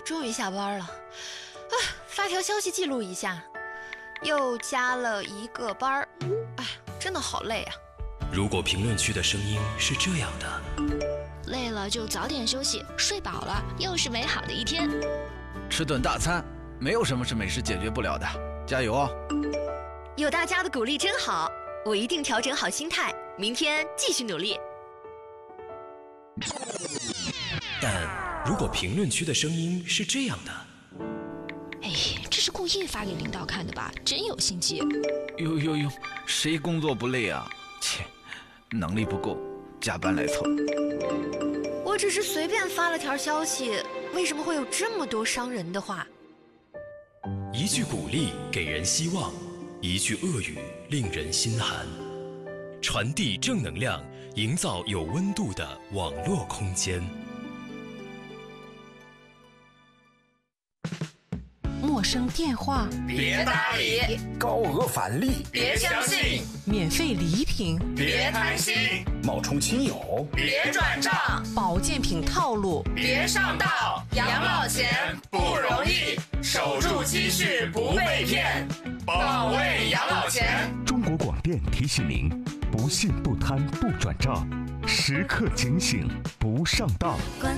终于下班了。发条消息记录一下，又加了1个班儿。真的好累啊。 如果评论区的声音是这样的： 累了就早点休息，睡饱了又是美好的一天。 吃顿大餐，没有什么是美食解决不了的，加油哦！ 有大家的鼓励真好，我一定调整好心态，明天继续努力。 但如果评论区的声音是这样的： 这是故意发给领导看的吧？真有心机。 哟，谁工作不累啊？切，能力不够，加班来凑。 我只是随便发了条消息，为什么会有这么多伤人的话？ 一句鼓励给人希望，一句恶语令人心寒。传递正能量，营造有温度的网络空间。 陌生电话别搭理， 高额返利别相信， 免费礼品别贪心， 冒充亲友别转账， 保健品套路别上当。养老钱不容易，守住积蓄不被骗，保卫养老钱。 中国广电提醒您：不信不贪不转账，时刻警醒不上当。